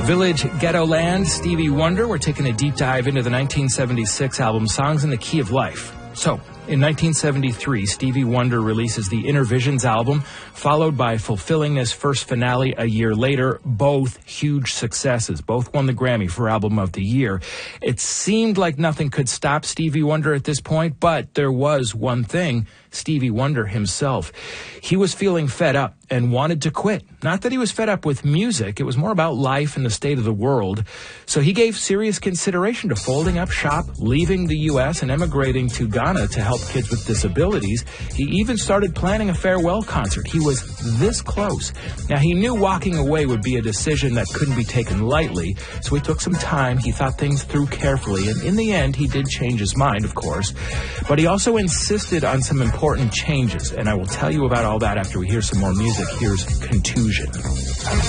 Village Ghetto Land, Stevie Wonder. We're taking a deep dive into the 1976 album Songs in the Key of Life. So, in 1973, Stevie Wonder releases the Inner Visions album, followed by Fulfilling This first finale a year later, both huge successes. Both won the Grammy for Album of the Year. It seemed like nothing could stop Stevie Wonder at this point, but there was one thing: Stevie Wonder himself. He was feeling fed up and wanted to quit. Not that he was fed up with music, it was more about life and the state of the world. So he gave serious consideration to folding up shop, leaving the U.S. and emigrating to Ghana to help kids with disabilities. He even started planning a farewell concert. He was this close. Now, he knew walking away would be a decision that couldn't be taken lightly, so he took some time. He thought things through carefully, and in the end, he did change his mind, of course. But he also insisted on some important changes, and I will tell you about all that after we hear some more music. Here's Contusion.